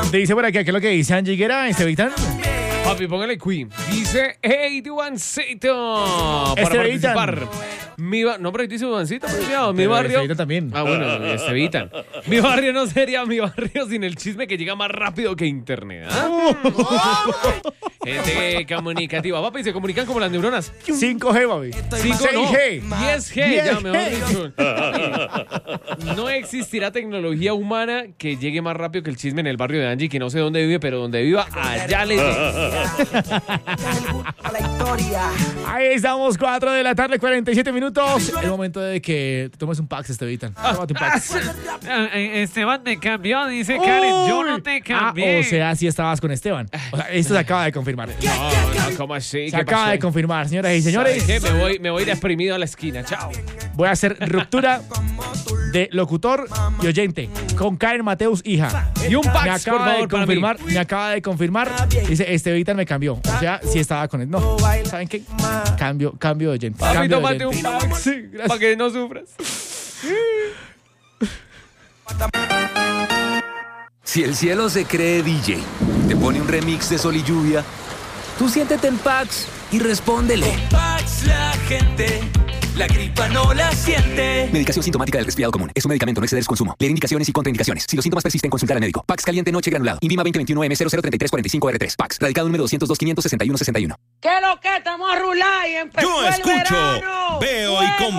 Dice por aquí, ¿qué es lo que dice Angie Guerra, Estevitan? Papi, póngale Queen. Dice, hey, Duancito. Para Estevitan. participar. No, pero ahí dice Duancito, pero mi barrio. Estevitan también. Ah, bueno, Estevitan. Mi barrio no sería mi barrio sin el chisme que llega más rápido que internet. ¿Ah? Gente comunicativa. Papi, se comunican como las neuronas. 5G, papi. 6G. 10G, ya 10G. mejor dicho. No existirá tecnología humana que llegue más rápido que el chisme en el barrio de Angie, que no sé dónde vive, pero donde viva, allá le llegue. Ahí estamos, 4 de la tarde, 47 minutos. El momento de que tomes un Pax, Estevitan. Tómate un Pax. Esteban te cambió, dice Karen. Yo no te cambié. O sea, sí estabas con Esteban. O sea, esto se acaba de confirmar. No, ¿cómo así? Se acaba de confirmar, señoras y señores. ¿Qué? Me voy deprimido a la esquina. Chao. Voy a hacer ruptura de locutor y oyente con Karen Mateus, hija. Y un Pax, me acaba por favor, me acaba de confirmar. Dice, Estevitan me cambió. O sea, sí estaba con él. No, ¿saben qué? Cambio de oyente. Papi, Cambio de tómate oyente. un Pax. Sí, gracias. Para que no sufras. Si el cielo se cree DJ, te pone un remix de Sol y Lluvia, tú siéntete en Pax y respóndele. Pax la gente, la gripa no la siente. Medicación sintomática del resfriado común. Es un medicamento, no exceder su consumo. Leer indicaciones y contraindicaciones. Si los síntomas persisten, consultar al médico. Pax caliente noche granulado. Invima 2021M003345R3. Pax. Radicado número 202-561-61. ¿Qué lo que estamos a rular y empezó Yo el escucho, verano? veo y